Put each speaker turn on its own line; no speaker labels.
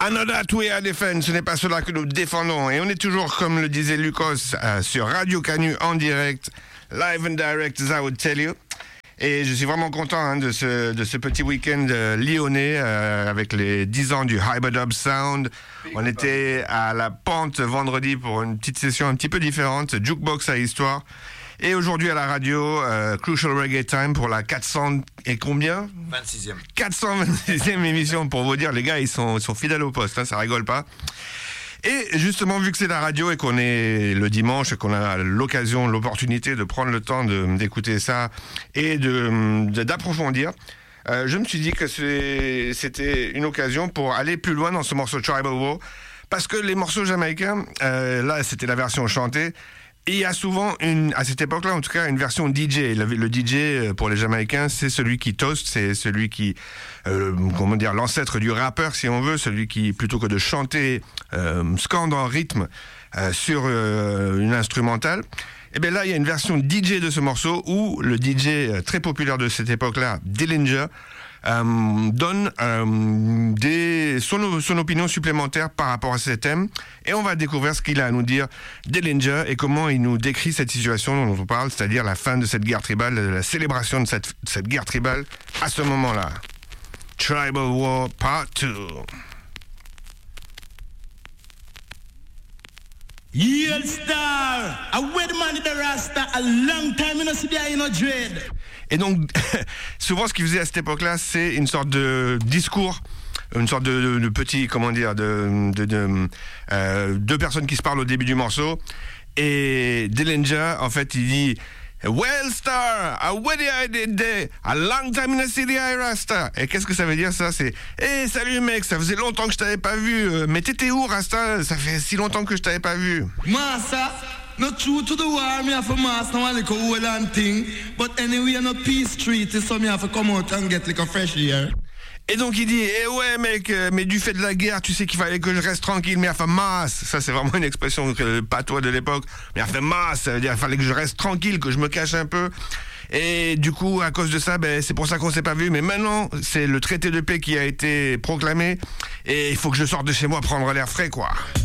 Another Way à défendre, ce n'est pas cela que nous défendons. Et on est toujours, comme le disait Lucas, sur Radio Canu en direct, live and direct, as I would tell you. Et je suis vraiment content de ce petit week-end lyonnais avec les 10 ans du Hyberdub Sound. On était à la Pente vendredi pour une petite session un petit peu différente, jukebox à histoire. Et aujourd'hui à la radio, Crucial Reggae Time pour la 400 et combien
26e.
426e émission, pour vous dire, les gars, ils sont fidèles au poste, ça rigole pas. Et justement, vu que c'est la radio et qu'on est le dimanche et qu'on a l'occasion, l'opportunité de prendre le temps d'écouter ça et d'approfondir, je me suis dit que c'était une occasion pour aller plus loin dans ce morceau Tribal War, parce que les morceaux jamaïcains, là c'était la version chantée, et il y a souvent, à cette époque-là en tout cas, une version DJ. Le DJ pour les Jamaïcains, c'est celui qui toast, c'est celui qui, l'ancêtre du rappeur si on veut, celui qui, plutôt que de chanter, scande en rythme sur une instrumentale. Et bien là, il y a une version DJ de ce morceau où le DJ très populaire de cette époque-là, Dillinger, donne son opinion supplémentaire par rapport à ce thème, et on va découvrir ce qu'il a à nous dire, Dillinger, et comment il nous décrit cette situation dont on parle, c'est-à-dire la fin de cette guerre tribale, la célébration de cette guerre tribale à ce moment-là. Tribal War Part 2.
Yield Star, I wait man the Rasta a long time in a city in a dread.
Et donc, souvent, ce qu'il faisait à cette époque-là, c'est une sorte de discours, une sorte de petit, deux personnes qui se parlent au début du morceau. Et Dillinger, en fait, il dit Well, Star, I did day, a long time in the city, I Rasta. Et qu'est-ce que ça veut dire, ça? C'est hey, salut mec, ça faisait longtemps que je t'avais pas vu. Mais t'étais où, Rasta? Ça fait si longtemps que je t'avais pas vu.
Massa. Not true to the war, me have a mass now a little old and thing. But anyway, no peace treaty, so me have to come out and get like a fresh air.
Et donc il dit, ouais mec, mais du fait de la guerre, tu sais qu'il fallait que je reste tranquille, mais enfin masse. Ça c'est vraiment une expression patois de l'époque. Mais enfin masse, ça veut dire qu'il fallait que je reste tranquille, que je me cache un peu. Et du coup, à cause de ça, c'est pour ça qu'on s'est pas vu. Mais maintenant, c'est le traité de paix qui a été proclamé. Et il faut que je sorte de chez moi prendre l'air frais, quoi.